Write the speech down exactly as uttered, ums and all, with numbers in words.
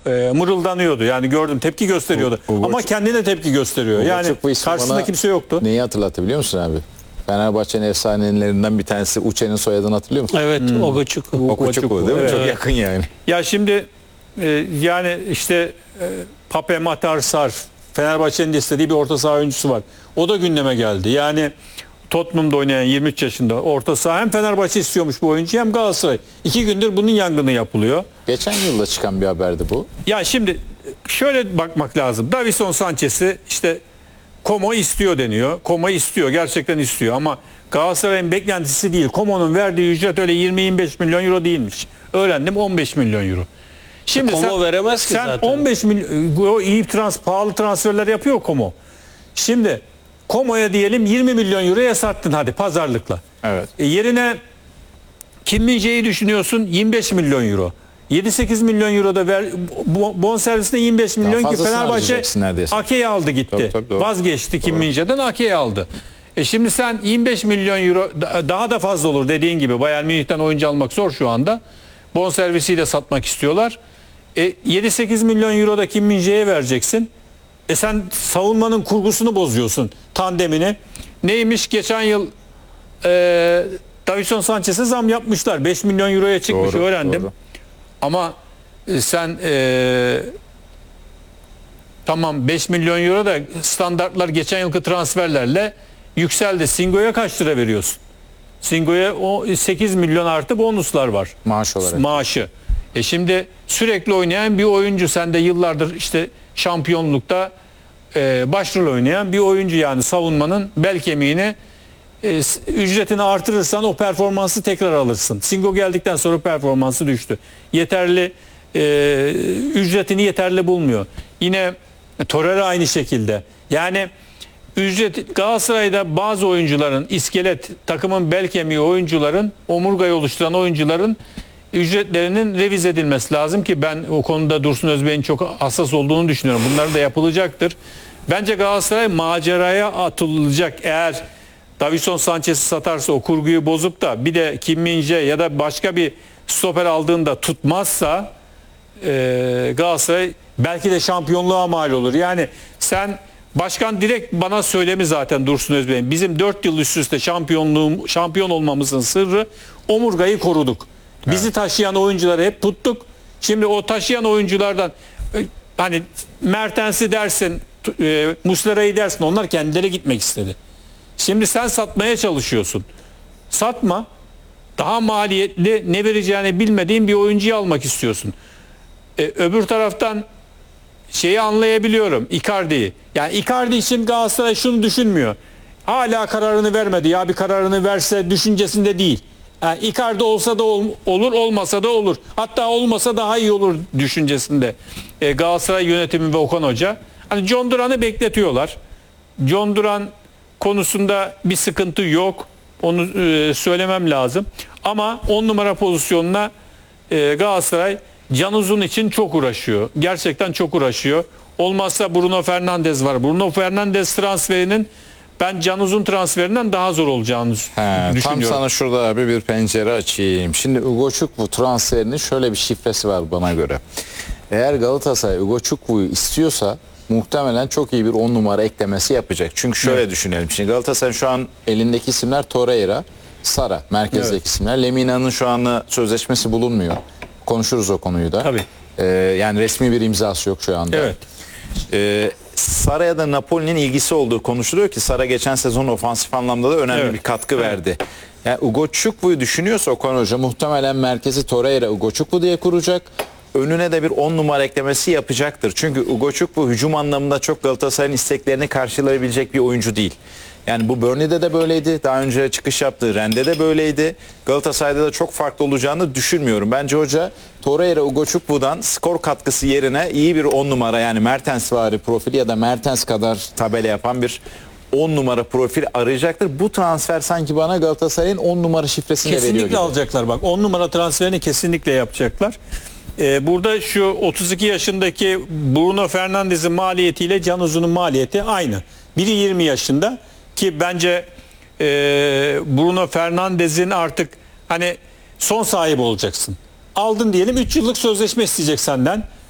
e, mırıldanıyordu. Yani gördüm, tepki gösteriyordu. U- Ugoç- Ama kendine tepki gösteriyor. Ugoç Yani bu ismi karşısında bana kimse yoktu. Neyi hatırlattı biliyor musun abi? Fenerbahçe'nin efsanelerinden bir tanesi Uçen'in soyadını hatırlıyor musun? Evet, Hmm. Ogoçuku. Okoçukwu değil mi? Evet. Çok yakın yani. Ya şimdi e, yani işte e, Pape Matar Sarr, Fenerbahçe'nin de istediği bir orta saha oyuncusu var. O da gündeme geldi. Yani Tottenham'da oynayan yirmi üç yaşında orta saha, hem Fenerbahçe istiyormuş bu oyuncuyu hem Galatasaray. İki gündür bunun yangını yapılıyor. Geçen yılda çıkan bir haberdi bu. Ya şimdi şöyle bakmak lazım. Davinson Sanchez'i işte Como istiyor deniyor. Como istiyor, gerçekten istiyor ama Galatasaray'ın beklentisi değil. Como'nun verdiği ücret öyle yirmi yirmi beş milyon euro değilmiş. Öğrendim, on beş milyon euro. Şimdi Como sen, veremez ki sen zaten. on beş milyon o iyi trans, pahalı transferler yapıyor Como. Şimdi Como'ya diyelim yirmi milyon euroya sattın hadi pazarlıkla. Evet. E, yerine Kim Min-jae'yi düşünüyorsun, yirmi beş milyon euro. yedi sekiz milyon euro da ver, bonservisine yirmi beş milyon ki fazlasını Fenerbahçe harcayacaksın neredeyse. Ake'yi aldı gitti. Tabii, tabii, doğru. Vazgeçti Kim Min-jae'den, Ake'yi aldı. E şimdi sen yirmi beş milyon euro, daha da fazla olur dediğin gibi, Bayern Münih'ten oyuncu almak zor şu anda. Bonservisiyle satmak istiyorlar. E yedi sekiz milyon euro da Kim Min-jae'ye vereceksin. E sen savunmanın kurgusunu bozuyorsun, tandemini. Neymiş geçen yıl e, Davinson Sanchez'e zam yapmışlar. beş milyon euroya çıkmış, Doğru, öğrendim. doğru. Ama e, sen e, tamam beş milyon euro da standartlar geçen yılki transferlerle yükseldi. Singo'ya kaç lira veriyorsun? Singo'ya o sekiz milyon artı bonuslar var. Maaş olarak. Maaşı. E şimdi sürekli oynayan bir oyuncu, sen de yıllardır işte şampiyonlukta e, başrol oynayan bir oyuncu, yani savunmanın bel kemiğini, e, ücretini artırırsan o performansı tekrar alırsın. Singo geldikten sonra performansı düştü. Yeterli e, ücretini yeterli bulmuyor. Yine Torreira aynı şekilde. Yani ücret, Galatasaray'da bazı oyuncuların, iskelet, takımın bel kemiği oyuncuların, omurgayı oluşturan oyuncuların ücretlerinin revize edilmesi lazım ki ben o konuda Dursun Özbey'in çok hassas olduğunu düşünüyorum. Bunlar da yapılacaktır. Bence Galatasaray maceraya atılacak. Eğer Davinson Sanchez'i satarsa, o kurguyu bozup da bir de Kim Min-jae ya da başka bir stoper aldığında tutmazsa e, Galatasaray belki de şampiyonluğa mal olur. Yani sen, başkan direkt bana söylemi zaten Dursun Özbey'in, bizim dört yıl üst üste şampiyonluğum, şampiyon olmamızın sırrı omurgayı koruduk. Bizi evet. taşıyan oyuncuları hep tuttuk. Şimdi o taşıyan oyunculardan e, hani Mertens'i dersin, e, Muslera'yı dersin, onlar kendileri gitmek istedi. Şimdi sen satmaya çalışıyorsun. Satma. Daha maliyetli, ne vereceğini bilmediğin bir oyuncuyu almak istiyorsun. E, öbür taraftan şeyi anlayabiliyorum, Icardi'yi. Yani Icardi için Galatasaray şunu düşünmüyor. Hala kararını vermedi. Ya bir kararını verse düşüncesinde değil. Yani Icardi olsa da ol, olur, olmasa da olur. Hatta olmasa daha iyi olur düşüncesinde e, Galatasaray yönetimi ve Okan Hoca. Hani John Duran'ı bekletiyorlar. John Duran konusunda bir sıkıntı yok. Onu e, söylemem lazım. Ama on numara pozisyonuna e, Galatasaray Can Uzun için çok uğraşıyor. Gerçekten çok uğraşıyor. Olmazsa Bruno Fernandes var. Bruno Fernandes transferinin ben Can Uzun transferinden daha zor olacağını He, düşünüyorum. Tam sana şurada abi bir pencere açayım. Şimdi Ugoçukwu transferinin şöyle bir şifresi var bana göre. Eğer Galatasaray Ugoçukwu istiyorsa muhtemelen çok iyi bir on numara eklemesi yapacak. Çünkü şöyle evet. düşünelim. Şimdi Galatasaray şu an elindeki isimler Torreira, Sara, merkezdeki evet. isimler. Lemina'nın şu anda sözleşmesi bulunmuyor. Konuşuruz o konuyu da. Tabii. Ee, yani resmi bir imzası yok şu anda. Evet. Ee, Sara ya da Napoli'nin ilgisi olduğu konuşuluyor ki Sara geçen sezon ofansif anlamda da önemli evet. bir katkı evet. verdi. Yani Ugoçukwu'yu düşünüyorsa Okan Hoca muhtemelen merkezi Torreira Ugoçukwu diye kuracak. Önüne de bir on numara eklemesi yapacaktır. Çünkü Ugoçukwu hücum anlamında çok Galatasaray'ın isteklerini karşılayabilecek bir oyuncu değil. Yani bu Burnley'de de böyleydi. Daha önce çıkış yaptığı Rennes'de de böyleydi. Galatasaray'da da çok farklı olacağını düşünmüyorum. Bence hoca Torreira Ugoçukwu'dan skor katkısı yerine iyi bir on numara, yani Mertens vari profili ya da Mertens kadar tabela yapan bir on numara profil arayacaktır. Bu transfer sanki bana Galatasaray'ın on numara şifresini veriyor gibi. Kesinlikle alacaklar bak. on numara transferini kesinlikle yapacaklar. Ee, burada şu otuz iki yaşındaki Bruno Fernandes'in maliyetiyle Can Uzun'un maliyeti aynı. Biri yirmi yaşında ki bence e, Bruno Fernandes'in artık hani son sahibi olacaksın. Aldın diyelim, üç yıllık sözleşme isteyecek senden.